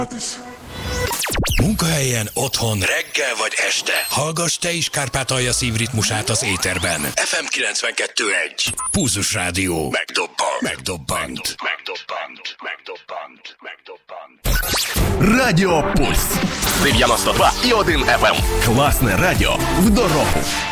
Munkahelyen, otthon, reggel vagy este. Hallgass te is Kárpátalja szívritmusát az éterben. FM 92.1. Pulzus Rádió. Megdobbant. Радіо Пульс. 92,1 FM. Класне радіо в дорогу.